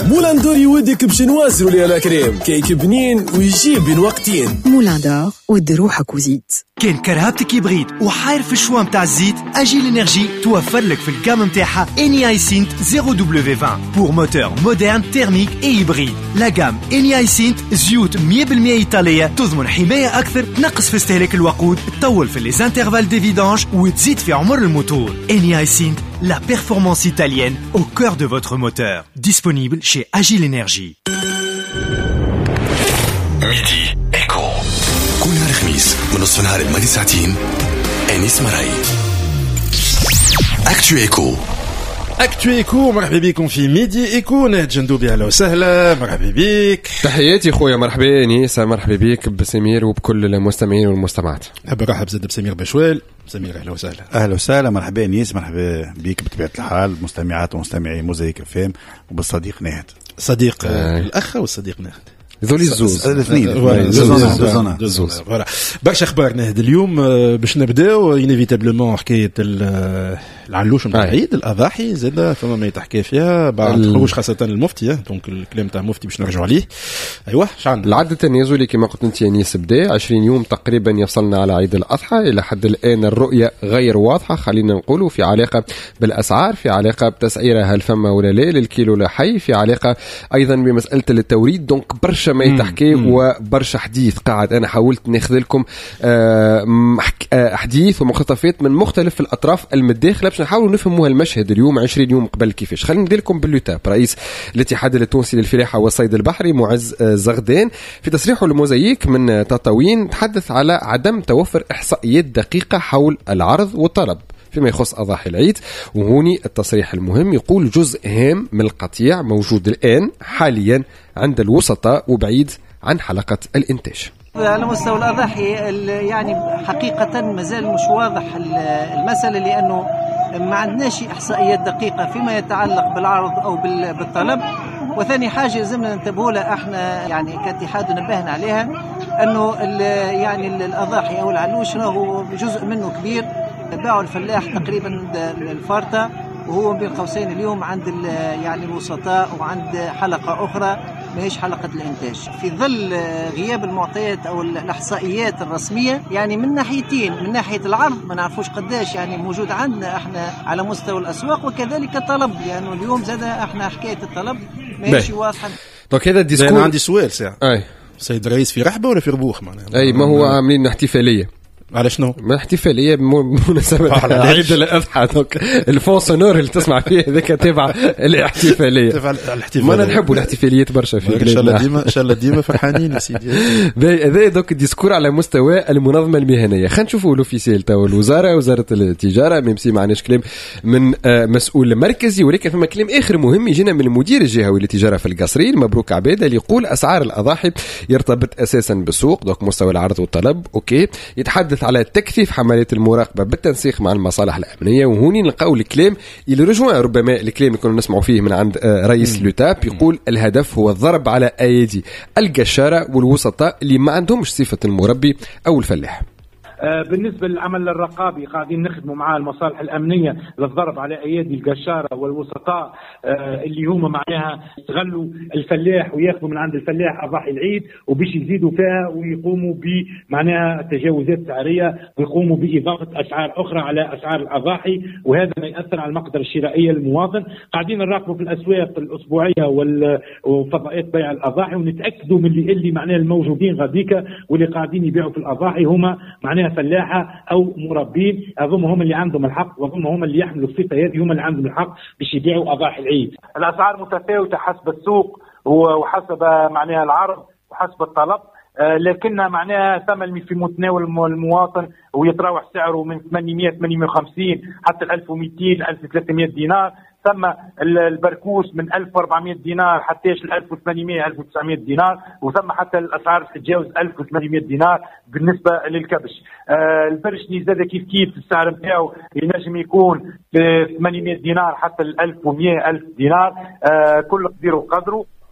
مولان دور يودك باش نوازروا لي على كريم كيك بنين ويجيب بين وقتين. مولان دور ود روحك وزيد. كان كرهبتك يبغيد وحاير في الشوا متاع الزيت، اجي الانرجي توفر لك في الجام متاعها اني اي سينت 0W20 بور موتور مودرن تيرميك اي هيبريد. لا جام اني اي سينت زيوت 100% ايطاليه تضمن حمايه اكثر، تنقص في استهلاك الوقود، تطول في لي انترفال دي فيدانج وتزيد في عمر الموتور. اني اي سينت la performance italienne au cœur de votre moteur. Disponible chez Agile Energy. ميدي إيكو كل نهار خميس من نصف النهار لمدة ساعتين. أنيس مراي. أكتو إيكو. أكتو إيكو، مرحبا بكم في ميدي إيكو. نهد جندوبي أهلا وسهلا، مرحبا بك. تحياتي خويا، مرحبا أنيس، مرحبا بك بسمير وبكل المستمعين والمستمعات. نحب نرحب زاد بسمير بشوال. سمير أهلا وسهلا. أهلا وسهلا، مرحبا أنيس، مرحبا بك بطبيعة الحال مستمعات ومستمعي موزايك فام وبالصديق نهد. صديق الأخ والصديق نهد ذولي الزوز الاثنين زوز. فوالا برشا اخبار نهد اليوم. باش نبداو انيفيتابلومون حكايه العلوش نتاع عيد الاضاحي، زاد فما ما يتحكى فيها بعد خروج خاصه المفتي. دونك الكلام تاع المفتي باش نرجعوا عليه. ايوه شعنا العد التنازلي كما قلت انت انيس بدا 20 يوم تقريبا يفصلنا على عيد الاضحى. الى حد الان الرؤيه غير واضحه، خلينا نقولوا في علاقه بالاسعار، في علاقه بتسعيرها هل فما ولا لا للكيلو لحي، في علاقه ايضا بمساله التوريد. دونك برشا ما يتحكي وبرشا حديث قاعد. انا حاولت ناخذ لكم حديث ومقتطفات من مختلف الاطراف المتداخله باش نحاولوا نفهموا هالمشهد اليوم 20 يوم قبل كيفاش. خلينا ندير لكم باللوتاب. رئيس الاتحاد التونسي للفلاحه والصيد البحري معز زغدان في تصريحه لموزايك من تطاوين تحدث على عدم توفر احصائيات دقيقه حول العرض والطلب فيما يخص أضاحي العيد. وهوني التصريح المهم، يقول جزء هام من القطيع موجود الآن حاليا عند الوسطاء وبعيد عن حلقة الإنتاج. على مستوى الأضاحي يعني حقيقة مازال مش واضح المسألة، لأنه ما عندناش إحصائيات دقيقة فيما يتعلق بالعرض أو بالطلب. وثاني حاجة لازمنا ننتبهوا لها احنا يعني كاتحاد نبهنا عليها، أنه يعني الأضاحي أو العلوش راهو جزء منه كبير باعوا الفلاح تقريبا الفارطة، وهو بين قوسين اليوم عند يعني الوسطاء وعند حلقة أخرى ماهيش حلقة الإنتاج، في ظل غياب المعطيات أو الإحصائيات الرسمية. يعني من ناحيتين، من ناحية العرض ما نعرفوش قداش يعني موجود عندنا احنا على مستوى الأسواق، وكذلك الطلب، لأنه يعني اليوم زاد احنا حكاية الطلب ماهيش واضحة. دونك هذا الديسكور. أنا عندي سؤال ساعة. أي سيد الرئيس في رحبة ولا في ربوخ معناها؟ أي ما هو عاملين احتفالية. على شنو؟ ما احتفاليه بمناسبه عيد الاضحى. دونك الفون سونور اللي تسمع فيه هذاك تابع الاحتفاليه. ما نحبوا الاحتفاليات برشا في بلادنا. ان شاء الله ديما فرحانين يا سيدي. هذا دوك الديسكور على مستوى المنظمه المهنيه. خلينا نشوفوا الاوفيسيال تاع الوزاره، وزاره التجاره، ميمسي معناش كلام من مسؤول مركزي، ولكن فما كلام اخر مهم يجينا من المدير الجهوي للتجاره في القصرين مبروك عباده، اللي يقول اسعار الاضاحي يرتبط اساسا بالسوق. دوك مستوى العرض والطلب اوكي، يتحدث على تكثيف حملات المراقبة بالتنسيق مع المصالح الأمنية. وهوني نلقاو الكلام اللي رجوع ربما الكلام اللي كنا نسمعوا فيه من عند رئيس لوتاب، يقول الهدف هو الضرب على أيدي القشارة والوسطاء اللي ما عندهمش صفة المربي أو الفلاح. بالنسبة للعمل الرقابي قاعدين نخدموا مع المصالح الأمنية للضرب على أيدي القشارة والوسطاء اللي هم معناها يستغلوا الفلاح وياخذوا من عند الفلاح أضاحي العيد وبيش يزيدوا فيها ويقوموا بمعناها تجاوزات سعرية ويقوموا بإضافة أسعار أخرى على أسعار الأضاحي، وهذا ما يأثر على المقدرة الشرائية للمواطن. قاعدين نراقبوا في الأسواق الأسبوعية وفضائيات بيع الأضاحي ونتأكدوا من اللي معناها الموجودين غاديكا واللي قاعدين يبيعوا في الأضاحي هما معناها فلاحة أو مربين. أظن هم اللي عندهم الحق، وأظن هم اللي يحملوا الصفة هذه، هم اللي عندهم الحق باش يبيعوا أضاحي العيد. الأسعار متفاوتة حسب السوق وحسب معناها العرض وحسب الطلب، لكنها معناها ثمن في متناول المواطن ويتراوح سعره من 800 850 حتى 1200 1300 دينار. ثم البركوس من 1400 دينار حتى 1800 1900 دينار، وثم حتى الاسعار تتجاوز 1800 دينار بالنسبه للكبش. البرشني زاد كيف السعر نتاعو ينجم يكون ب 800 دينار حتى 1100 1000 دينار، كل قدير وقدره.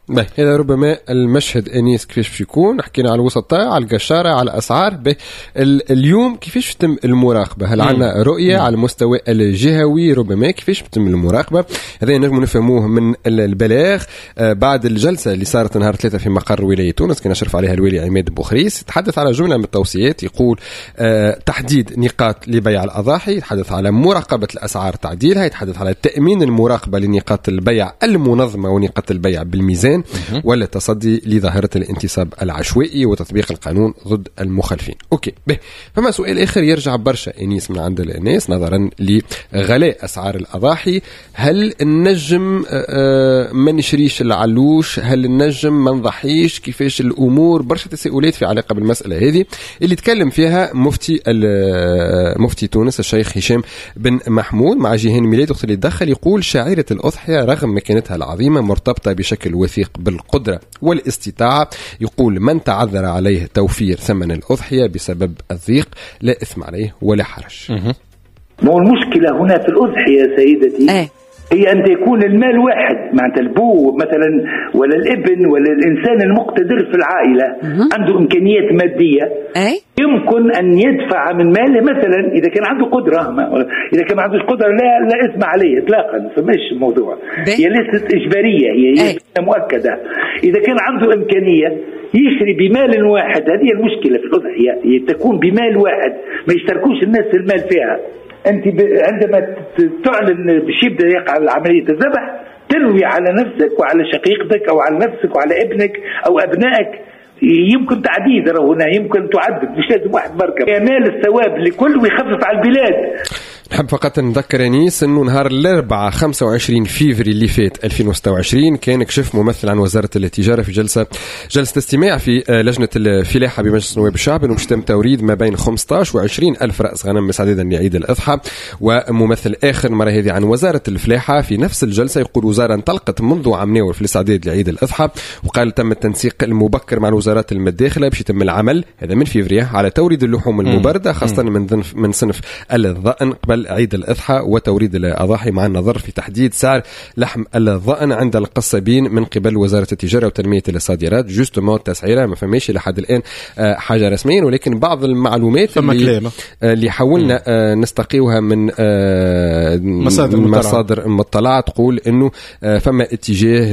هذا ربما المشهد انيس كيفاش باش يكون. حكينا على الوسطاء، على القشاره، على الاسعار. اليوم كيفاش تتم المراقبه؟ هل عندنا رؤيه على المستوى الجهوي ربما كيفاش تتم المراقبه؟ هذا نجم نفهموه من البلاغ بعد الجلسه اللي صارت نهار 3 في مقر ولايه تونس، كان يشرف عليها الوالي عماد بوخريس. يتحدث على جمله من التوصيات، يقول تحديد نقاط لبيع الاضاحي، يتحدث على مراقبه الاسعار تعديلها، يتحدث على تامين المراقبه لنقاط البيع المنظمه ونقاط البيع بالميزان، ولا تصدي لظاهرة الانتصاب العشوائي وتطبيق القانون ضد المخالفين. أوكي فما سؤال آخر يرجع برشا إنيس من عند الناس نظرا لغلاء أسعار الأضاحي. هل النجم ما نشريش العلوش؟ هل النجم ما نضحيش؟ كيفاش الأمور؟ برشا تساؤلات في علاقة بالمسألة هذه اللي تكلم فيها مفتي تونس الشيخ هشام بن محمود مع جيهان ميلاد وقت اللي تدخل. يقول شاعرة الأضحية رغم مكانتها العظيمة مرتبطة بشكل وثيق بالقدرة والاستطاعة. يقول من تعذر عليه توفير ثمن الأضحية بسبب الضيق لا إثم عليه ولا حرج. مو المشكلة هنا في الأضحية سيدتي هي أن يكون المال واحد، معناتها البو مثلا ولا الابن ولا الإنسان المقتدر في العائلة عنده إمكانيات مادية يمكن أن يدفع من ماله، مثلا إذا كان عنده قدرة. إذا كان ما عندوش قدرة لا إثم عليه إطلاقا، فماش الموضوع. هي ليست إجبارية، هي مؤكدة. إذا كان عنده إمكانية يشري بمال واحد، هذه المشكلة في الأضحية، تكون بمال واحد ما يشتركوش الناس المال فيها. أنت عندما تعلن باش يبدأ يقع عملية الذبح تنوي على نفسك وعلى شقيقتك أو على نفسك وعلى ابنك أو أبنائك. يمكن تعديد هنا، يمكن تعدد، مش لازم واحد مركب. ينال الثواب لكل ويخفف على البلاد. نحب فقط نذكر انيس انه نهار الاربعاء 25 فيفري اللي فات 2026 كان كشف ممثل عن وزاره التجاره في جلسه استماع في لجنه الفلاحه بمجلس نواب الشعب انه تم توريد ما بين 15 و20 الف راس غنم استعدادا لعيد الاضحى. وممثل اخر المره هذه عن وزاره الفلاحه في نفس الجلسه يقول وزاره انطلقت منذ عام ناور في الاستعداد لعيد الاضحى، وقال تم التنسيق المبكر مع الوزارات المداخله باش يتم العمل هذا من فيفري على توريد اللحوم المبرده خاصه من صنف الضأن قبل عيد الأضحى وتوريد الأضاحي، مع النظر في تحديد سعر لحم الضأن عند القصابين من قبل وزارة التجارة وتنمية الصادرات. جوستومون التسعيرة ما فماش لحد الآن حاجة رسميا، ولكن بعض المعلومات اللي حاولنا نستقيوها من مصادر مطلعة تقول إنه فما اتجاه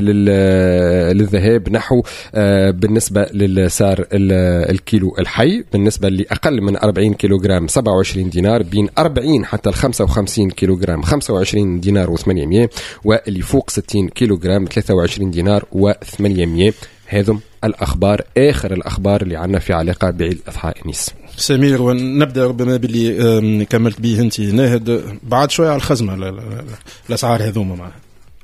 للذهاب نحو بالنسبة للسعر الكيلو الحي بالنسبة لأقل من 40 كيلوغرام 27 دينار، بين 40 حتى 55 كيلوغرام 25 دينار و800، واللي فوق 60 كيلوغرام 23 دينار و800. هذم الأخبار، آخر الأخبار اللي عنا في علاقة بعيد الأضحى. إنيس سمير، ونبدأ ربما باللي كملت به أنت ناهد، بعد شوية على الخزمة الأسعار هذوما معها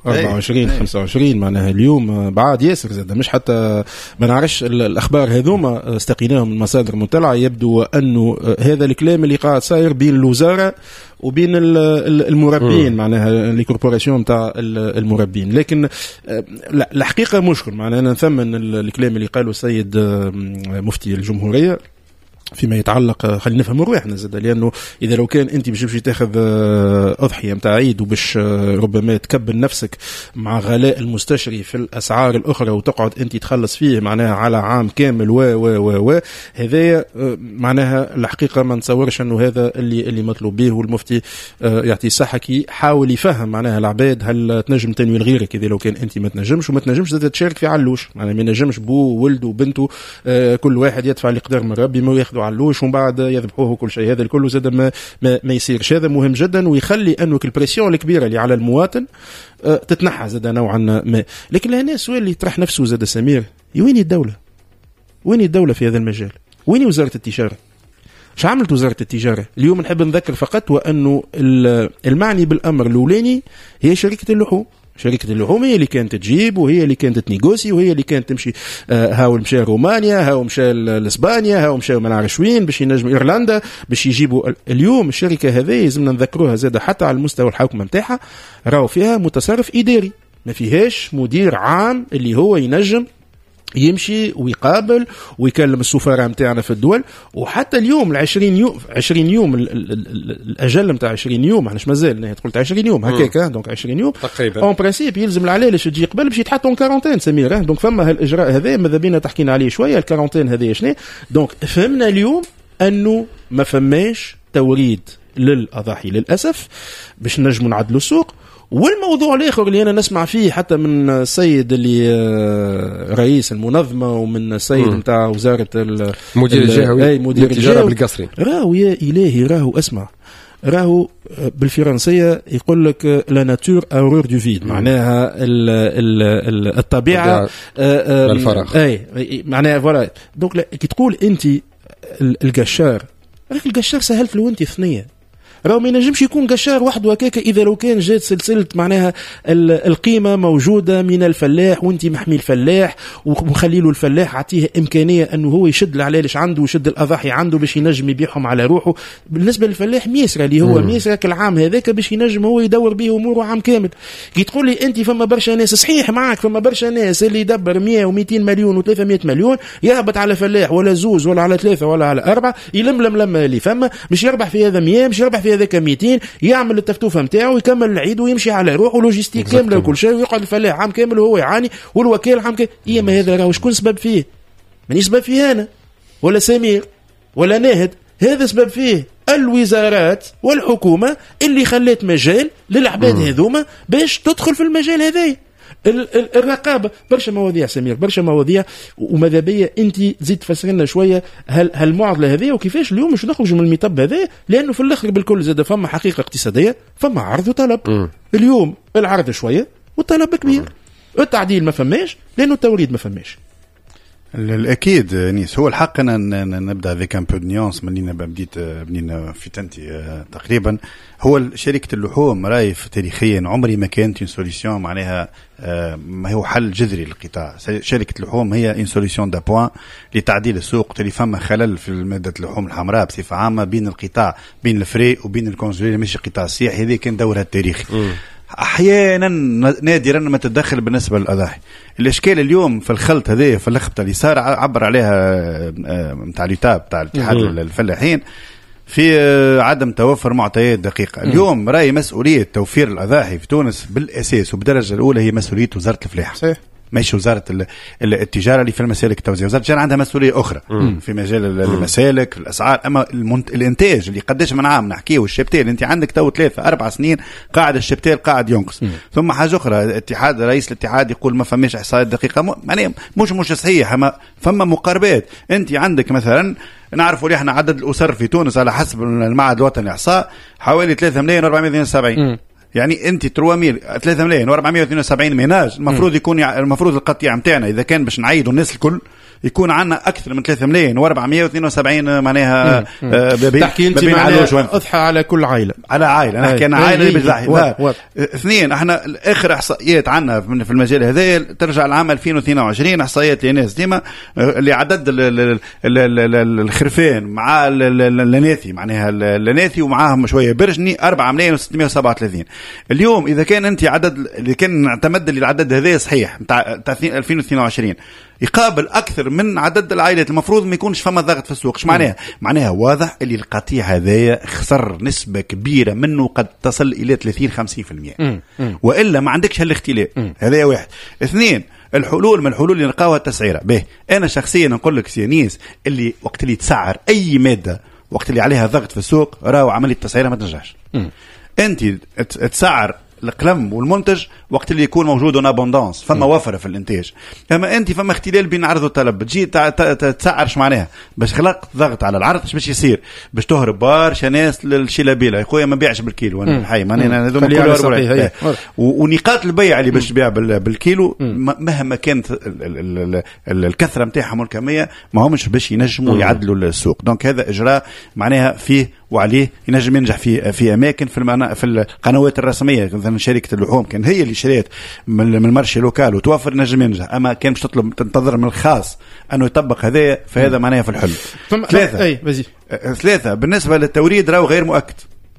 24 25 معناها اليوم بعد ياسر زاد، مش حتى ما نعرفش الأخبار هذوما استقيناهم من مصادر مطلعة. يبدو أنه هذا الكلام اللي قاعد صاير بين الوزارة وبين المربين معناها الكوربوراسيون تاع المربين، لكن لا الحقيقة مشكل معناها أنا نثمن الكلام اللي قاله السيد مفتي الجمهورية فيما يتعلق. خلينا نفهم روحنا زاد، لانه اذا لو كان انت باش تاخذ اضحيه نتاع عيد وباش ربما تكبل نفسك مع غلاء المستشري في الاسعار الاخرى وتقعد انت تخلص فيه معناها على عام كامل و هذايا معناها الحقيقه ما نتصورش انه هذا اللي مطلوب به. والمفتي يعطي الصحه كي حاول يفهم معناها العباد هل تنجم تنوي لغيرك اذا لو كان انت ما تنجمش، وما تنجمش زاد تشارك في علوش، معناها ما ينجمش بو ولده وبنته كل واحد يدفع اللي قدر من ربي ما ياخذ علوش ومن بعد يذبحوه وكل شيء. هذا الكل زاد ما يصيرش. هذا مهم جدا ويخلي انه البريسيون الكبيره اللي على المواطن تتنحى زاد نوعا ما. لكن هنا السؤال اللي يطرح نفسه زاد سمير، وين الدوله؟ وين الدوله في هذا المجال؟ وين وزاره التجاره؟ ايش عملت وزاره التجاره اليوم؟ نحب نذكر فقط وانه المعني بالامر الاولاني هي شركه اللحوم. شركة اللحوم هي اللي كانت تجيب وهي اللي كانت تنيغوسي وهي اللي كانت تمشي. هاو مشى رومانيا، هاو مشى لإسبانيا، هاو مشى ما نعرفش وين باش ينجموا إيرلندا باش يجيبوا. اليوم الشركة هذه لازمنا نذكروها زادة حتى على المستوى الحوكمة نتاعها راهو فيها متصرف إداري، ما فيهاش مدير عام اللي هو ينجم يمشي ويقابل ويكلم السفراء متاعنا في الدول. وحتى اليوم 20 يوم الأجل متاع 20 يوم، احنا مازال نهاية قلت 20 يوم هكاك، دونك 20 يوم تقريبا اون برانسيب يلزم العلالش تجي قبل باش يتحطوا كارونتين سمير. دونك فما هالاجراء هذا ماذا بينا تحكينا عليه شويه، الكارونتين هذا شنو. دونك فهمنا اليوم انه ما فماش توريد للأضاحي للأسف باش نجموا نعدلوا السوق. والموضوع الآخر اللي أنا نسمع فيه حتى من السيد اللي رئيس المنظمة ومن السيد متاع وزارة المدير الجهوي مدير التجارة بالقصري، راهو يا إلهي راهو اسمع، راهو بالفرنسية يقول لك لا ناتور أورور دو فيد، معناها الطبيعة الفراغ. أي معناها فوالا. دونك كي تقول أنت القشار، القشار سهلت له أنت ثنية، راهو ما ينجمش يكون قشار وحده هكاك إذا لو كان جات سلسلة معناها القيمة موجودة من الفلاح وانت محمي الفلاح ومخلي له الفلاح عطيه إمكانية أنه هو يشد العلالش عنده ويشد الأضاحي عنده باش ينجم يبيعهم على روحه. بالنسبة للفلاح ميسرة اللي هو ميسرة كالعام هذاك باش ينجم هو يدور به أموره عام كامل. كي تقول لي أنت فما برشا ناس، صحيح معك فما برشا ناس اللي يدبر 100 و200 مليون و300 مليون يهبط على فلاح ولا زوز ولا على 3 ولا على 4 يلملم لما اللي فما مش يربح في هذا 100 مش يربح في هذاك 200، يعمل التفتوفه نتاعو ويكمل العيد ويمشي على روحه لوجيستيك كامله وكل شيء، ويقعد الفلاح عام كامل وهو يعاني والوكيل عام كامل. ما هذا راهو شكون سبب فيه؟ ماني سبب فيه انا ولا سمير ولا ناهد، هذا سبب فيه الوزارات والحكومه اللي خلت مجال للعباد هذوما باش تدخل في المجال هذا. الرقابه برشا مواضيع سمير، برشا مواضيع، وماذا بيا انت تزيد تفسر لنا شويه هالمعضله هذه وكيفاش اليوم مش نخرج من المطب هذا، لانه في الاخر بالكل زاد فما حقيقه اقتصاديه، فما عرض وطلب. اليوم العرض شويه والطلب كبير، التعديل ما فماش لانه التوريد ما فماش. الأكيد نيس هو الحق أنا نبدأ ذيك أن بو نيونس منين بديت بنين في تنتي تقريبا. هو شركة اللحوم راي تاريخيا عمري ما كانت سوليسيون معناها ما هو حل جذري للقطاع. شركة اللحوم هي ان سوليسيون دا بوان لتعديل السوق. تلي فما خلل في مادة اللحوم الحمراء بصفة عامة بين القطاع بين الفري وبين الكونسولي مش القطاع السياحي، هذه كان دورها التاريخي. احيانا نادرا ما تتدخل بالنسبه للاضاحي. الاشكال اليوم في الخلط هذا في اللخبطه اللي صار عبر عليها نتاع اليتاب تاع الاتحاد الفلاحين في عدم توفر معطيات دقيقه. اليوم راي مسؤوليه توفير الاضاحي في تونس بالاساس وبالدرجه الاولى هي مسؤوليه وزاره الفلاحه، صحيح، ماشي وزارة التجارة اللي في المسالك التوزيع. وزارة التجارة عندها مسؤولية أخرى في مجال المسالك الأسعار، أما الإنتاج اللي قديش من عام نحكيه والشبتال أنت عندك تو 3-4 سنين قاعد الشبتال قاعد ينقص. ثم حاجة أخرى، الاتحاد رئيس الاتحاد يقول ما فماش إحصائيات دقيقة، يعني مش صحيح، أما فما مقاربات. أنت عندك مثلا نعرفوا احنا عدد الأسر في تونس على حسب المعهد الوطني للإحصاء حوالي 3,472,000. يعني انت 3,472 ميناج المفروض يكون المفروض القطيع نتاعنا اذا كان باش نعيدوا الناس الكل يكون عندنا اكثر من 3,472 معناها تحكي انت معناها اضحى على كل عائله على عائله. نحكي انا عائله بالضحي. اثنين احنا اخر احصائيات عندنا في المجال هذا ترجع لعام 2022 احصائيات لناس ديما اللي عدد الخرفان مع الناثي معناها الناثي ومعاهم شويه برجني 4,637. اليوم اذا كان انت عدد اللي كان نعتمد للعدد هذا صحيح نتاع 2022 يقابل أكثر من عدد العائلات، المفروض ما يكونش فما ضغط في السوق. معناها واضح اللي القطيع هذايا خسر نسبة كبيرة منه قد تصل إلى 30-50%، وإلا ما عندكش هالاختلاف. هذا واحد. اثنين، الحلول من الحلول اللي نلقاوها التسعيرة. به أنا شخصيا نقول لك سيانيس اللي وقت اللي تسعر أي مادة وقت اللي عليها ضغط في السوق راهو عملية التسعيرة ما تنجحش. أنت تسعر القلم والمنتج وقت اللي يكون موجود ابوندانس فما وفره في الانتاج. اما انت فما اختلال بين عرض وطلب، بتجي تسعرش معناها باش خلقت ضغط على العرض باش يصير باش تهرب برشا ناس للشلابيله. يا خويا ما بيعش بالكيلو انا الحي معناها هذوما كلهم ونقاط البيع اللي باش تبيع بالكيلو مهما كانت الكثره نتاعهم والكميه ما همش باش ينجموا يعدلوا السوق. دونك هذا اجراء معناها فيه وعليه ينجم ينجح في اماكن في القنوات الرسميه. مثلا شركه اللحوم كان هي اللي شريت من المارشي لوكال وتوفر نجم ينجح، اما كان مش تنتظر من الخاص انه يطبق هذا، فهذا معناها في الحل. ثلاثه بالنسبه للتوريد راهو غير مؤكد.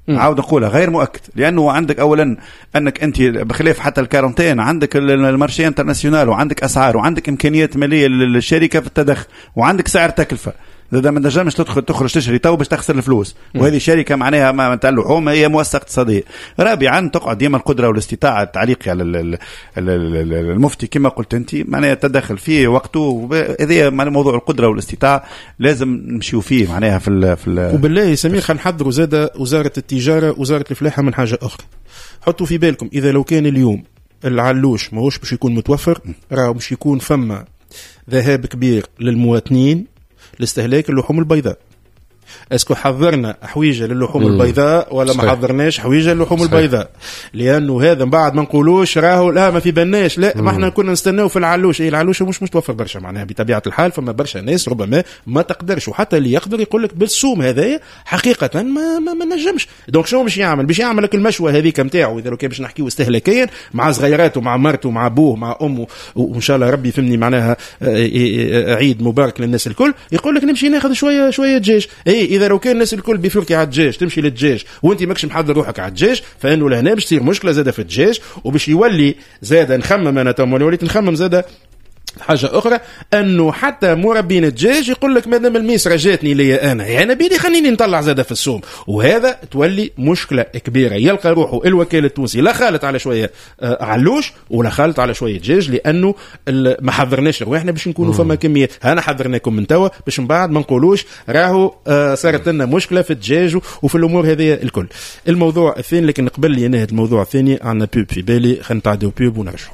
عاود نقولها غير مؤكد، لانه عندك اولا انك انت بخلاف حتى الكارنتين عندك المارشي انترناسيونال وعندك اسعار وعندك امكانيات ماليه للشركه في التدخل وعندك سعر تكلفه. إذا ما نجمش تخرج تشتري تو باش تخسر الفلوس، وهذه شركة معناها ما تاع اللحوم هي مؤسسة اقتصادية. رابعا تقعد ديما القدرة والاستطاعة التعليق على المفتي كما قلت أنت، معناها تدخل فيه وقته. هذا موضوع القدرة والاستطاعة لازم نمشيو فيه معناها في وبالله سمير خلينا نحضروا زادة وزارة التجارة وزارة الفلاحة من حاجة أخرى. حطوا في بالكم إذا لو كان اليوم العلوش ماهوش باش يكون متوفر، راه باش يكون فما ذهاب كبير للمواطنين لاستهلاك اللحوم البيضاء. اسكو حضرنا حويجه للحوم البيضاء ولا ما حضرناش حويجه للحوم البيضاء؟ لانه هذا من بعد ما نقولوش راهو لا ما في بناش، لا ما احنا كنا نستناو في العلوش. اي العلوش مش متوفر برشا معناها بطبيعه الحال، فما برشا ناس ربما ما تقدرش، وحتى اللي يقدر يقول لك بالسوم هذايا حقيقه ما نجمش. دونك شنو باش يعمل؟ باش يعمل لك المشوى هذيك نتاعو اذا لو كان باش نحكيو استهلاكيا مع صغيراته مع مرته مع ابوه مع امه، وان شاء الله ربي يفهمني معناها عيد مبارك للناس الكل. يقول لك نمشي ناخذ شويه دجاج. اي اذا لو كان الناس الكل بيفركي على الدجاج تمشي للدجاج وانت ماكش محضر روحك على الدجاج، فانه لهنا باش تصير مشكله زاده في الدجاج، وباش يولي زاده نخمم انا تم وليت نخمم زاده حاجه اخرى، انه حتى مربين الدجاج يقول لك مادام الميسره جاتني ليا انا بيدي خليني نطلع زاده في السوم، وهذا تولي مشكله كبيره. يلقى روحه الوكيل التونسي لا خالت على شويه علوش ولا خالت على شويه دجاج، لانه ما حضرناش رواحنا باش نكونوا فما كميات. انا حضرناكم من توا باش من بعد ما نقولوش راهو صارت لنا مشكله في الدجاج وفي الامور هذه الكل. الموضوع الثاني، لكن قبل لي نهد الموضوع الثاني عندنا بيب في بالي، خلينا نتعدوا بيب ونرجعوا.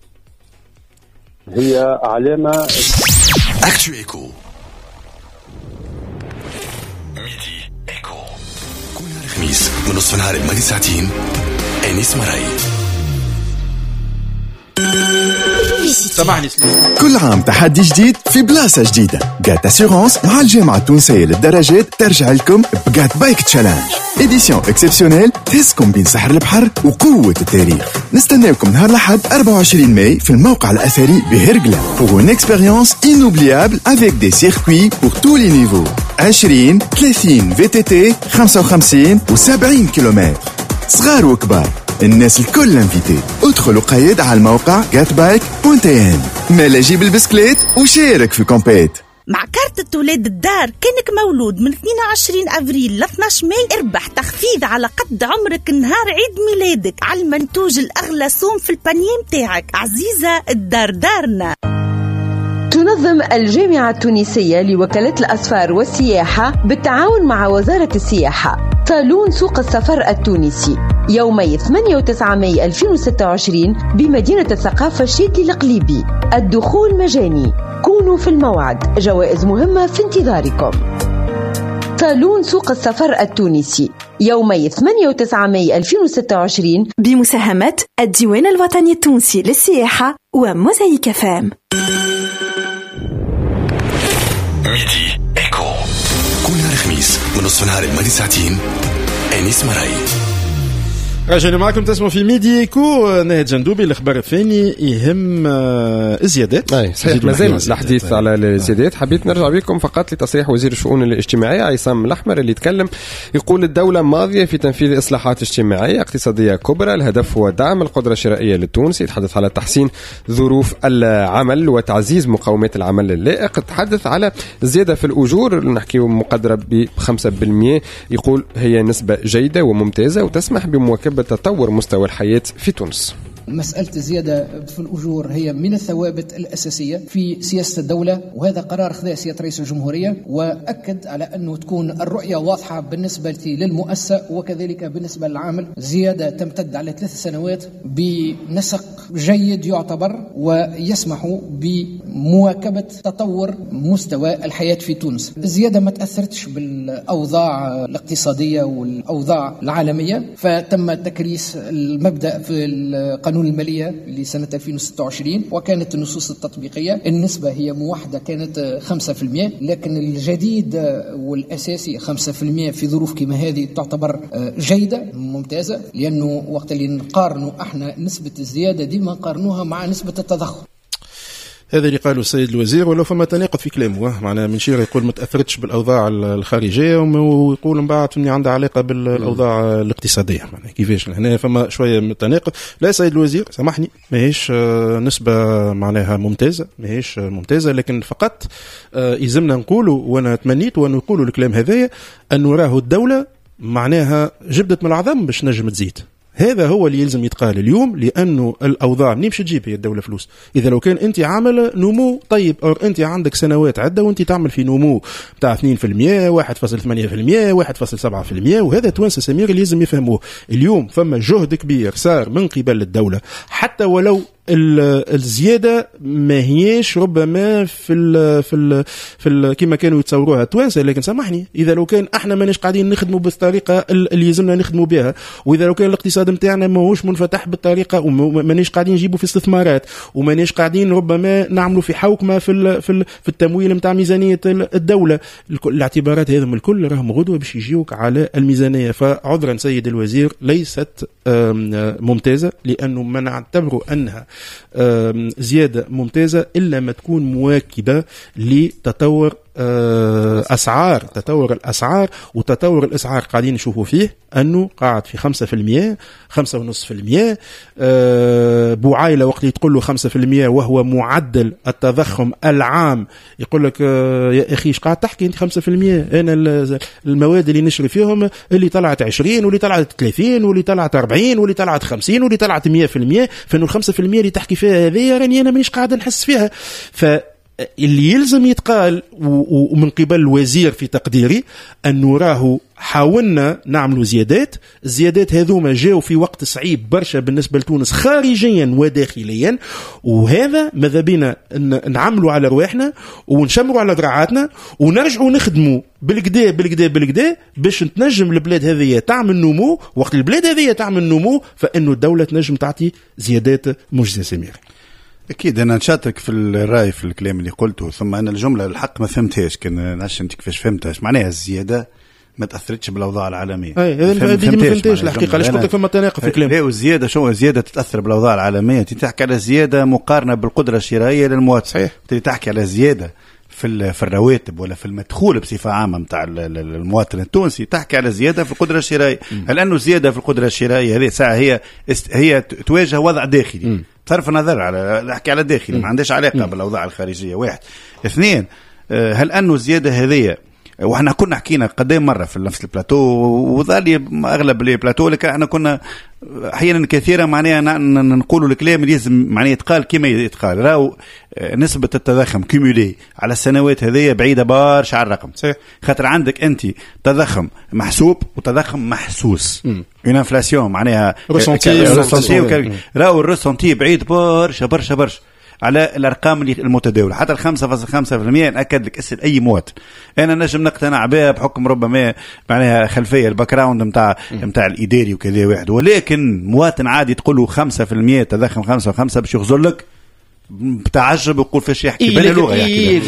هي علامة أكتو إيكو ميدي إيكو كل خميس من نصف النهار الماضي ساعتين أنيس مراي. سامحني كل عام تحدي جديد في بلاصة جديدة. جات أسيغونس مع الجامعة التونسية للدراجات ترجع لكم بجات بايك تشالنج إديسيون إكسبسيونيل تهزكم بين سحر البحر وقوة التاريخ. نستناوكم نهار الأحد 24 ماي في الموقع الأثري بهرقلة pour une expérience inoubliable avec des circuits pour tous les niveaux 20 30 VTT 55 و 70 كيلومتر صغار وكبار. الناس الكل انفيتي. ادخلوا قيد على الموقع getbike.am. مالا جيب البسكليت وشارك في كومبيت. مع كارتة ولاد الدار كانك مولود من 22 أفريل ل 12 ماي اربح تخفيض على قد عمرك نهار عيد ميلادك على المنتوج الأغلى صوم في البانيه متاعك. عزيزة الدار دارنا. تنظم الجامعة التونسية لوكالة الأسفار والسياحة بالتعاون مع وزارة السياحة صالون سوق السفر التونسي يومي 8 و 9 ماي 2026 بمدينة الثقافة الشيدلي القليبي. الدخول مجاني. كونوا في الموعد، جوائز مهمة في انتظاركم. صالون سوق السفر التونسي يومي 8 و 9 ماي 2026 بمساهمة الديوان الوطني التونسي للسياحة وموزايك فام. ميدي إيكو كل نهار خميس من نصف النهار الماضي ساعتين أنيس مراي. رجعنا معكم تسمعوا في ميدي إيكو. ناهد جندوبي. الأخبار الثاني يهم الزيادات. صحيح مازال الحديث على الزيادات. حبيت نرجع بكم فقط لتصريح وزير الشؤون الاجتماعية عصام الأحمر اللي يتكلم، يقول الدولة ماضية في تنفيذ إصلاحات اجتماعية اقتصادية كبرى، الهدف هو دعم القدرة الشرائية للتونسي. يتحدث على تحسين ظروف العمل وتعزيز مقومات العمل اللائق. يتحدث على زيادة في الأجور نحكي مقدرة ب5%، يقول هي نسبة جيدة وممتازة وتسمح بمواكبة تطور مستوى الحياة في تونس. مسألة الزيادة في الأجور هي من الثوابت الأساسية في سياسة الدولة، وهذا قرار خذاه سيادة رئيس الجمهورية، وأكد على أنه تكون الرؤية واضحة بالنسبة للمؤسسة وكذلك بالنسبة للعامل. زيادة تمتد على 3 سنوات بنسق جيد يعتبر ويسمح بمواكبة تطور مستوى الحياة في تونس. الزيادة ما تأثرتش بالأوضاع الاقتصادية والأوضاع العالمية، فتم تكريس المبدأ في القانون المالية لسنة 2026 وكانت النصوص التطبيقية النسبة هي موحدة كانت 5%، لكن الجديد والأساسي 5% في ظروف كما هذه تعتبر جيدة ممتازة، لأنه وقت اللي نقارنوا احنا نسبة الزيادة دي ما نقارنوها مع نسبة التضخم. هذا اللي قاله السيد الوزير، ولو فما تناقض في كلامه. معناها منشير يقول ما تاثرتش بالاوضاع الخارجيه، ويقول من بعد اني عندها علاقه بالاوضاع الاقتصاديه. معناها كيفاش هنا فما شويه تناقض. لا سيد الوزير سامحني، ماهيش نسبه معناها ممتازه، ماهيش ممتازه، لكن فقط يلزمنا نقولوا، وانا تمنيت وان نقولوا الكلام هذايا، انه راهو الدوله معناها جبدت من العظم باش نجم تزيد. هذا هو اللي يلزم يتقال اليوم، لأنه الأوضاع منين باش تجيب هي الدولة فلوس؟ إذا لو كان أنت عامل نمو طيب، أو أنت عندك سنوات عدة وأنت تعمل في نمو بتاع 2%، 1.8%، 1.7%، وهذا توانسة سمير اللي يلزم يفهموه. اليوم فما جهد كبير صار من قبل الدولة، حتى ولو الزياده ما هيش ربما في كما كانوا يتصوروها التوانسه، لكن سامحني اذا لو كان احنا ماناش قاعدين نخدموا بالطريقه اللي يلزمنا نخدموا بها، واذا لو كان الاقتصاد نتاعنا ماهوش منفتح بالطريقه، وماناش قاعدين نجيبوا في استثمارات، وماناش قاعدين ربما نعملوا في حوكمه في التمويل نتاع ميزانيه الدوله، الاعتبارات هذه الكل راهم غدوه باش يجيوك على الميزانيه. فعذرا سيد الوزير ليست ممتازه، لانه ما نعتبره انها زيادة ممتازة إلا ما تكون مواكبة لتطور أسعار، تطور الأسعار. وتطور الأسعار قاعدين نشوفوا فيه أنه قاعد في 5%، 5.5%. بوعايلة وقت يتقول له 5% وهو معدل التضخم العام، يقول لك يا أخي قاعد تحكي أنت 5%؟ أنا المواد اللي نشري فيهم اللي طلعت 20 واللي طلعت 30 واللي طلعت 40 واللي طلعت 50 واللي طلعت 100%، فإنه 5% اللي تحكي فيها هذه راني أنا مانيش قاعد نحس فيها. اللي يلزم يتقال ومن قبل الوزير في تقديري أنه راهو حاولنا نعملوا الزيادات هذوما جاءوا في وقت صعيب برشا بالنسبة لتونس خارجيا وداخليا، وهذا ماذا بينا نعملوا على رواحنا ونشمروا على ذراعاتنا ونرجعوا نخدموا بالكدا باش تنجم البلاد هذه تعمل نمو. وقت البلاد هذه تعمل نمو فإنه الدولة تنجم تعطي زيادات مجزية سمير. أكيد أنا نشارك في الرأي في الكلام اللي قلته، ثم أنا الجملة الحق ما فهمتهاش، كان نعرفش أنت كيفاش فهمتهاش. معناها الزيادة ما تأثرتش بالأوضاع العالمية. ما فهمتهاش الحقيقة، علاش قلت لك فما تناقض في الكلام. لا والزيادة شو الزيادة تتأثر بالأوضاع العالمية؟ تحكي على زيادة مقارنة بالقدرة الشرائية للمواطن. صحيح. تحكي على زيادة في الرواتب ولا في المدخول بصفة عامة متاع المواطن التونسي، تحكي على زيادة في القدرة الشرائية. لأنه زيادة في القدرة الشرائية هذه ساعة هي تواجه وضع داخلي. صرف النظر على نحكي على داخلي، ما عندهاش علاقة بالأوضاع الخارجية. واحد. اثنين، هل أنه الزيادة هذه، وإحنا كنا حكينا قدام مرة في نفس البلاتو وظل أغلب البلاتو، لكن إحنا كنا أحيانا كثيرا معناها نقولوا الكلام اللي لازم معناها يتقال كما يتقال. راو نسبة التضخم كيمولي على السنوات هذه بعيدة بارش على الرقم. صحيح. خاطر عندك أنت تضخم محسوب وتضخم محسوس، انفلاسيون معناها ريسونتي، راو الريسونتي بعيد برشا على الارقام المتداوله. حتى 5.5% ناكد لك اسال اي مواطن، انا نجم نقتنع بها بحكم ربما معناها خلفيه الباك جراوند نتاع الاداري وكذا واحد، ولكن مواطن عادي تقول له 5% تضخم 5.5 باش يغزر لك بتعجب ويقول فاش يحكي بين اللغه يحكي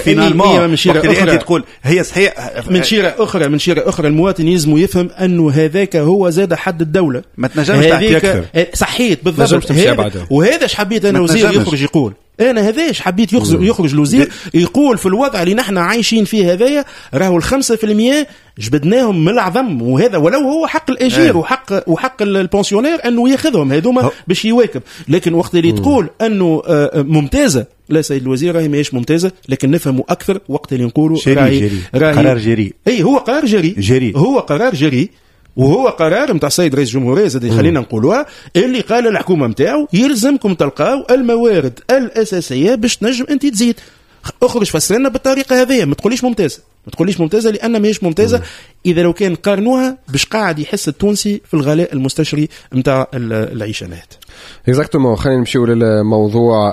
من شيره تقول هي صحيح. من شيره اخرى المواطن يلزم يفهم انه هذاك هو زاد حد الدوله، ما تنجمش تحكي اكثر. صحيت بالضبط. وهذا اش حبيت انا وزير يخرج يقول، انا هذاش حبيت يخرج الوزير يقول في الوضع اللي نحن عايشين فيه هذايا راهو 5% جبدناهم من العظم، وهذا ولو هو حق الاجير وحق البنسيونير انه ياخذهم هذوما باش يواكب. لكن وقت اللي تقول انه ممتازه، لا سيد الوزير راهي ماهيش ممتازه، لكن نفهموا اكثر وقت اللي نقولوا قرار جريء. اي هو قرار جريء، هو قرار جريء، وهو قرار متاع السيد رئيس الجمهورية زاد خلينا نقولوها، اللي قال الحكومة متاعه يلزمكم تلقاو الموارد الأساسية باش تنجم أنت تزيد. اخرج فسرنا بالطريقة هذه، ما تقوليش ممتازة لأن ماهيش ممتازة. إذا لو كان قارنوها باش قاعد يحس التونسي في الغلاء المستشري متاع العيشانات. اكزاكتومون. خلينا نمشيو للموضوع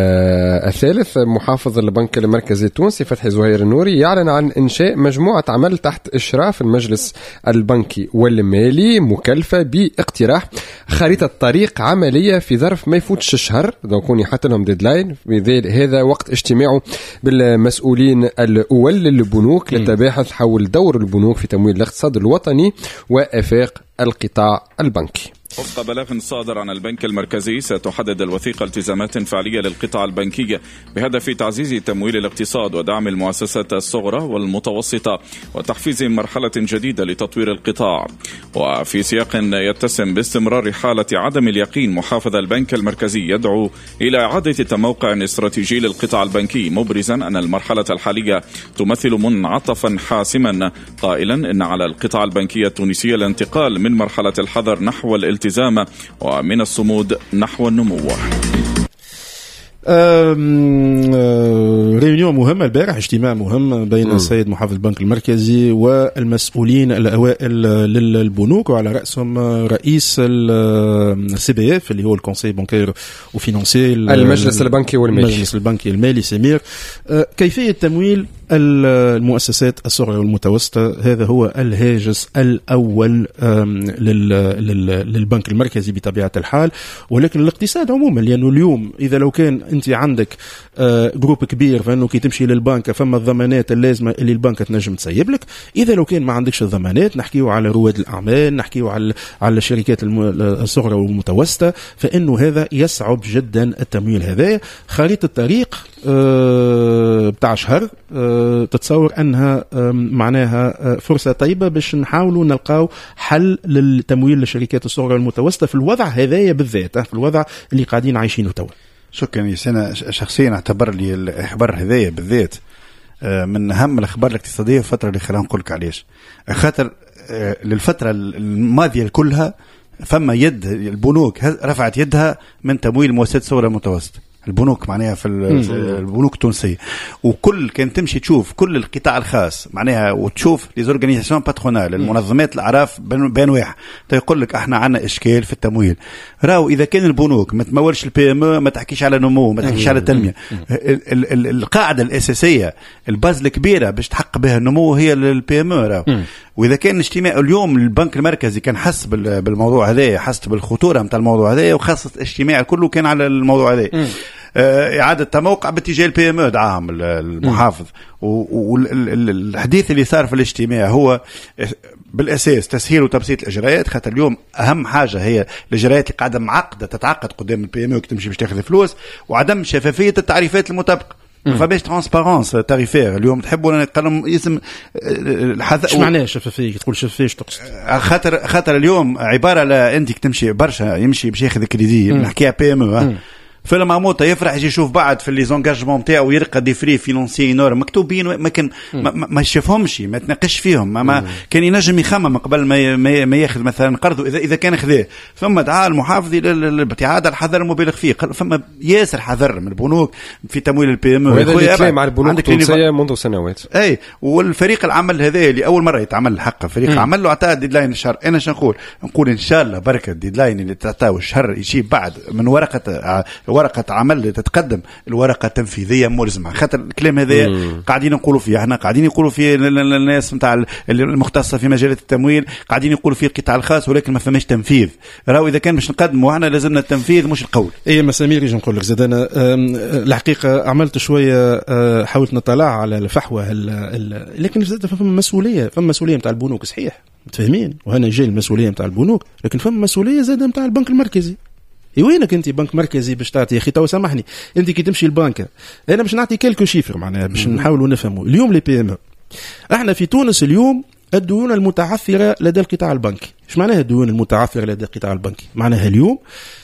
الثالث. محافظ البنك المركزي التونسي فتحي زهير النوري يعلن عن إنشاء مجموعة عمل تحت إشراف المجلس البنكي والمالي مكلفة باقتراح خريطة طريق عملية في ظرف ما يفوتش الشهر، دونكوني حتى لهم ديدلاين. هذا وقت اجتماعه بالمسؤولين الأول للبنوك للتباحث حول دور البنوك في تمويل الاقتصاد الوطني وآفاق القطاع البنكي. وفق بلاغ صادر عن البنك المركزي ستحدد الوثيقة التزامات فعلية للقطاع البنكي بهدف تعزيز تمويل الاقتصاد ودعم المؤسسات الصغرى والمتوسطة وتحفيز مرحلة جديدة لتطوير القطاع. وفي سياق يتسم باستمرار حالة عدم اليقين، محافظ البنك المركزي يدعو إلى إعادة تموقع استراتيجي للقطاع البنكي، مبرزا أن المرحلة الحالية تمثل منعطفا حاسما، قائلا إن على القطاع البنكي التونسي الانتقال من مرحلة الحذر نحو الالتزام ومن الصمود نحو النمو. ريونيون مهمة البارح، اجتماع مهم بين السيد محافظ البنك المركزي والمسؤولين الأوائل للبنوك، وعلى رأسهم رئيس السي بي اف اللي هو الكونسي بانكير وفينانسي، المجلس البنكي والمالي، المجلس البنكي المالي سمير. كيفية تمويل المؤسسات الصغرى والمتوسطة هذا هو الهاجس الأول للبنك المركزي بطبيعة الحال، ولكن الاقتصاد عموما، لأنه اليوم إذا لو كان أنت عندك جروب كبير فإنه كي تمشي للبنك فما الضمانات اللازمة اللي البنك تنجم تسيب لك. إذا لو كان ما عندكش الضمانات، نحكيه على رواد الأعمال، نحكيه على الشركات الصغرى والمتوسطة، فإنه هذا يصعب جدا التمويل. هذا خريطة الطريق بتاع شهر تتصور أنها معناها فرصة طيبة باش نحاولوا نلقاو حل للتمويل للشركات الصغرى والمتوسطة في الوضع هذايا بالذات، في الوضع اللي قاعدين عايشينه توا. شكرا. أنا شخصيا اعتبر لي الإخبار هذايا بالذات من أهم الأخبار الاقتصادية في الفترة اللي خلينا نقول لك علاش. خاطر للفترة الماضية كلها فما يد البنوك رفعت يدها من تمويل مؤسسات صغرى والمتوسطة، البنوك معناها في البنوك التونسية، وكل كان تمشي تشوف كل القطاع الخاص معناها وتشوف لي زورغانيزاسيون باترونال، المنظمات الأعراف بانواع، تيقول لك احنا عندنا اشكال في التمويل. راو اذا كان البنوك ما تمولش البي ام او، ما تحكيش على نمو، ما تحكيش على تنمية. القاعدة الأساسية الباز الكبيرة باش تحقق بها النمو هي البي ام او. واذا كان اجتماع اليوم البنك المركزي كان حس بالموضوع هذا، حس بالخطورة متاع الموضوع هذا، وخاصة الاجتماع كله كان على الموضوع هذا، إعادة تموقع باتجاه البي ام او دعاهم المحافظ. والحديث اللي صار في الاجتماع هو بالأساس تسهيل وتبسيط الإجراءات، خاطر اليوم أهم حاجة هي الإجراءات اللي قاعدة معقدة تتعقد قدام البي ام او كي تمشي باش تاخذ فلوس، وعدم شفافية التعريفات المطابقة. فباش ترانسبارونس تاريفير اليوم تحبوا نقلم اسم الحذر. ايش معناه شفافيه؟ تقول شفافيه تقصد؟ خاطر اليوم عباره لا انت تمشي برشا يمشي باش ياخذ كريدي، نحكيها بي ام او فلما موتا يفرح يجي يشوف بعد في لي زونغاجمون نتاعو يلقى دي فري فينانسيي نورم مكتوبين، ما كان ما يشوفهمش، ما تناقش فيهم، ما كان ينجم يخمم قبل ما ياخذ مثلا قرضه اذا كان خذاه. ثم دعا المحافظ لابتعاد الحذر المبالغ فيه، فما ياسر حذر من البنوك في تمويل البي ام او. وهذا اللي كلام على البنوك التونسيه منذ سنوات. اي والفريق العمل هذا اللي اول مره يتعمل الحق فريق العمل له عطاه ديدلاين الشهر. انا نقول ان شاء الله بركه الديدلاين اللي تعطاه الشهر يجي بعد من ورقه عمل تتقدم الورقه التنفيذيه ملزمه. خاطر الكلام هذا قاعدين نقولوا فيه، احنا قاعدين يقولوا فيه الناس نتاع المختصه في مجالات التمويل، قاعدين يقولوا فيه القطاع الخاص، ولكن ما فماش تنفيذ. راهو اذا كان باش نقدموا احنا لازمنا التنفيذ مش القول. اي مسامير يجي نقول لك زاد انا الحقيقه عملت شويه حاولت نطلع على الفحوى لكن زاد فما مسؤوليه نتاع البنوك صحيح متفاهمين، وهنا جاي المسؤوليه نتاع البنوك، لكن فما مسؤوليه زاد نتاع البنك المركزي. وينك انت بنك مركزي باش تعطي يا اخي؟ تو سامحني انت كي تمشي البنك، انا باش نعطي كلكو شيفر معناها باش نحاولوا نفهموا اليوم لي بي ام. احنا في تونس اليوم الديون المتعثره لدى القطاع البنكي. ايش معناها الديون المتعثره لدى القطاع البنكي؟ معناها اليوم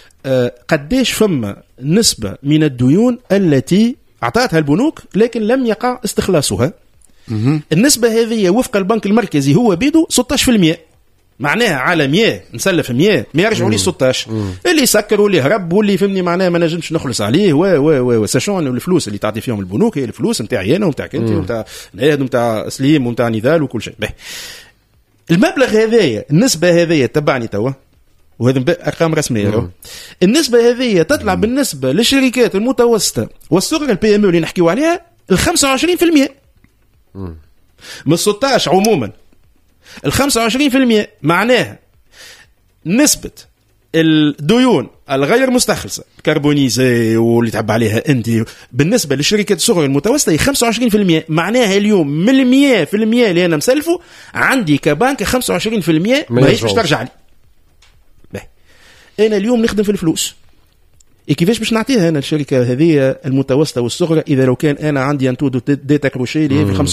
قديش فما نسبه من الديون التي اعطتها البنوك لكن لم يقع استخلاصها. النسبه هذه وفق البنك المركزي هو بيدو 16%. معناها على 100 نسلف 100 ما يرجعوا لي 16. اللي يسكر واللي هرب واللي فهمني معناها ما نجمش نخلص عليه و ساشون الفلوس اللي تعطي فيهم البنوك هي الفلوس نتاعي انا ونتاعك انت ونتاع نهاد ونتاع سليم ونتاع نضال وكل شيء. المبلغ هذايا النسبه هذايا تبعني توا وهذا ارقام رسميه. النسبه هذايا تطلع بالنسبه للشركات المتوسطه والصغرى البي ام اللي نحكيو عليها ال 25% من 16 عموما. ال 25% معناها نسبة الديون الغير مستخلصة كربونيزي واللي تعب عليها انت بالنسبة للشركات الصغرى المتوسطة هي 25%. معناها اليوم من 100% اللي انا مسلفه عندي كبنك 25% ما هيش باش ترجع لي. انا اليوم نخدم في الفلوس، كيفاش باش نعطيها انا الشركه هذه المتوسطه والصغرى اذا لو كان انا عندي ان تو ديتا كروشي اللي في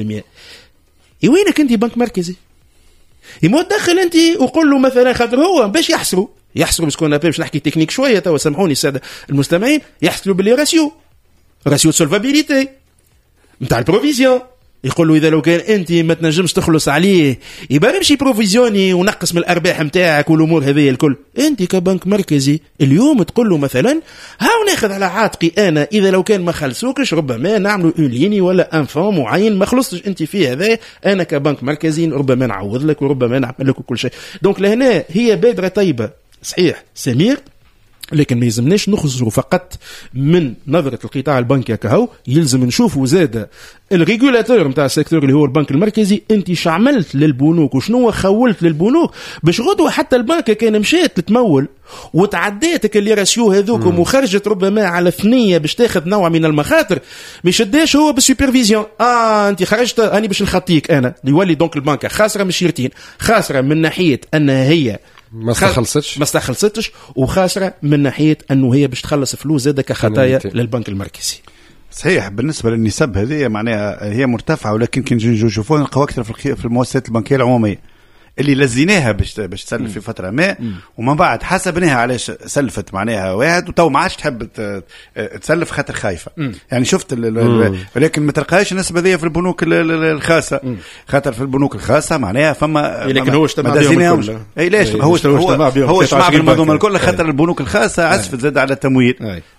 25%؟ وينك انت بنك مركزي؟ يمو تدخل انت وقول له مثلا، خاطر هو باش يحصروا باسكو باش نحكي تكنيك شويه توا، سامحوني الساده المستمعين، يحصلوا باللي راسيو سولفابيليتي نتاع البروفيزيون. يقول له اذا لو كان انت ما تنجمش تخلص عليه يبقى يمشي بروفيزيوني ونقص من الارباح نتاعك والامور هذه الكل. انت كبنك مركزي اليوم تقول له مثلا هاو ناخذ على عاتقي انا اذا لو كان ما خلصوكش ربما نعملوا اون ليني ولا ان فون معين ما خلصتش انت فيه هذا، انا كبنك مركزي ربما نعوض لك وربما نعمل لك كل شيء. دونك لهنا هي بادره طيبه صحيح سمير، لكن ما يلزمناش نخرجوا فقط من نظرة القطاع البنكي كهو، يلزم نشوفوا زاد الريجولاتور نتاع السيكتور اللي هو البنك المركزي، انت شعملت للبنوك وشنو خولت للبنوك باش غدوه حتى البنك كان مشيت تتمول وتعديتك اللي راسيو هذوكم وخرجت ربما على ثنيه باش تاخذ نوع من المخاطر، ما يشداش هو بالسوبرفيزيون. انت خرجت اني باش نخطيك انا، يولي دونك البنك خاسره من شيرتين، خاسره من ناحيه انها هي ما استخلصتش وخاسره من ناحيه انه هي باش تخلص فلوس زاده كخطايا للبنك المركزي. صحيح. بالنسبه للنسب هذه معناها هي مرتفعه، ولكن كي نشوفوا نلقاو اكثر في المؤسسات البنكيه العموميه اللي لزيناها باش تسلف في فتره ما، ومن بعد حسبناها علاش سلفت معناها واحد وتو ما عادش تحب تسلف خاطر خايفه. يعني شفت ولكن ما تلقاهاش النسبه هذه في البنوك الخاصه، خاطر في البنوك الخاصه معناها فما لكن هو اجتمع بهم الكل. اي ليش هو اجتمع بالمنظومه الكل، خاطر البنوك الخاصه عزفت زاد على التمويل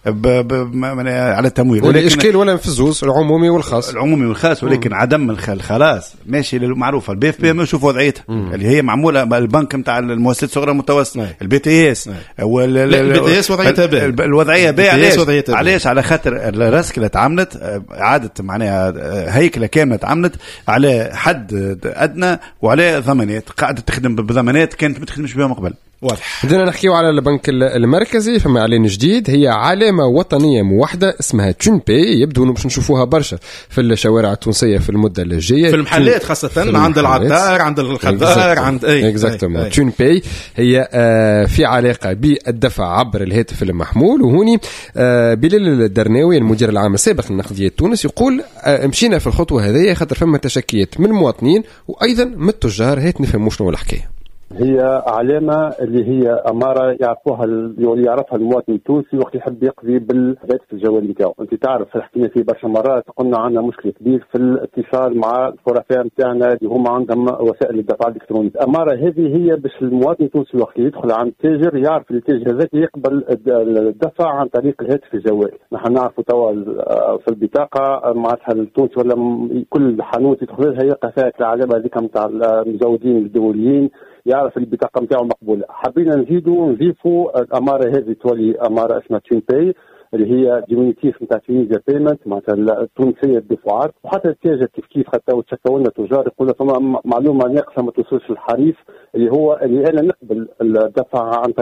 على التمويل، ولا اشكال ولا في الزوز العمومي والخاص ولكن عدم الخلاص ماشي معروفه. البي اف بي ما نشوف وضعيتها اللي هي معموله البنك نتاع المؤسسات الصغرى المتوسطه، البي تي اس البي تي اس الوضعيه باهيه. علاش؟ على خاطر الراسك اللي تعملت عادت معناها هيكله كامله تعملت على حد ادنى وعلى ضمانات، قاعده تخدم بضمانات كانت ما تخدمش بها قبل. واضح. بدنا نحكيو على البنك المركزي، فما اعلان جديد، هي علامه وطنيه موحده اسمها تونباي، يبدو انه باش نشوفوها برشا في الشوارع التونسيه في المده الجايه، في المحلات خاصه عند العطار عند الخضار عند اكزاكتومون. تونباي هي في علاقه بالدفع عبر الهاتف المحمول، وهوني بلال الدرناوي المدير العام السابق لنقديه تونس يقول مشينا في الخطوه هذه خاطر فما تشكيات من المواطنين وايضا من التجار. هات نفهموا شنو الحكايه. هي علامة اللي هي أمارة يعرفها المواطن التونسي وقت يحب يقضي بالهاتف الجوال بتاعه. أنت تعرف حكينا في برشا مرات قلنا عندنا مشكلة كبير في الاتصال مع الفرفاء نتاعنا اللي هم عندهم وسائل الدفع الإلكتروني. الأمارة هذه هي باش المواطن التونسي وقت يدخل عند التاجر يعرف التاجر هذاك يقبل الدفع عن طريق الهاتف الجوال. نحن نعرفوا توا في البطاقة معناتها التونسي ولا كل حانوت يدخل لها يلقى فيها العلامة هذيك نتاع المزودين الدوليين، يعرف البطاقه نتاعو مقبوله. حبينا نضيفوا الاماره هذه تولي اماره اسمها تونباي اللي هي ديمينيتيف نتاع تونيزيا بيمنت معناتها التونسيه الدفعات. وحتى التاجر كيف حتى تشكوا لنا تجار يقولوا فما معلومه ناقصه ما توصلش للحريف اللي هو اللي انا نقبل الدفع عن